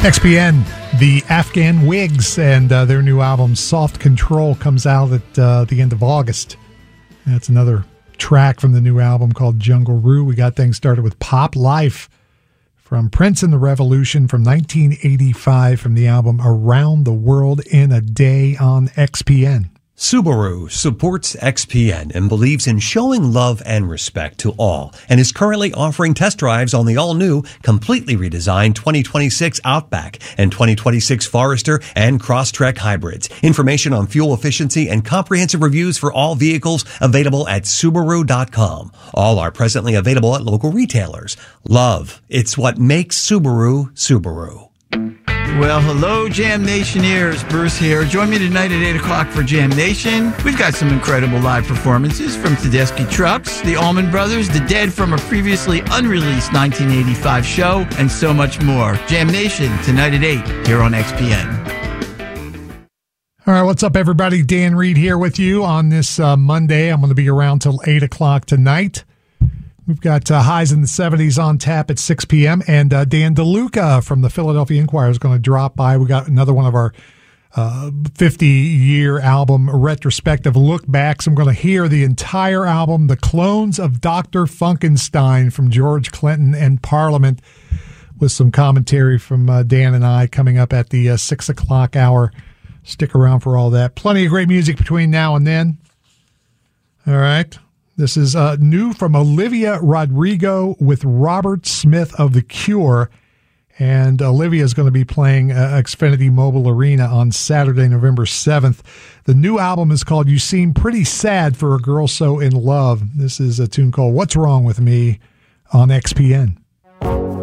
XPN, the Afghan Wigs, and their new album, Soft Control, comes out at the end of August. That's another track from the new album called Jungle Roo. We got things started with Pop Life from Prince and the Revolution from 1985 from the album Around the World in a Day on XPN. Subaru supports XPN and believes in showing love and respect to all, and is currently offering test drives on the all-new, completely redesigned 2026 Outback and 2026 Forester and Crosstrek hybrids. Information on fuel efficiency and comprehensive reviews for all vehicles available at Subaru.com. All are presently available at local retailers. Love, it's what makes Subaru, Subaru. Well, hello, Jam Nationeers. Bruce here. Join me tonight at 8 o'clock for Jam Nation. We've got some incredible live performances from Tedeschi Trucks, the Allman Brothers, The Dead from a previously unreleased 1985 show, and so much more. Jam Nation, tonight at 8 here on XPN. All right, what's up, everybody? Dan Reed here with you on this Monday. I'm going to be around till 8 o'clock tonight. We've got highs in the 70s on tap at 6 p.m. And Dan DeLuca from the Philadelphia Inquirer is going to drop by. We got another one of our 50-year album retrospective look backs. I'm going to hear the entire album, The Clones of Dr. Funkenstein from George Clinton and Parliament, with some commentary from Dan and I coming up at the 6 o'clock hour. Stick around for all that. Plenty of great music between now and then. All right. This is new from Olivia Rodrigo with Robert Smith of The Cure. And Olivia is going to be playing Xfinity Mobile Arena on Saturday, November 7th. The new album is called You Seem Pretty Sad for a Girl So in Love. This is a tune called What's Wrong With Me on XPN.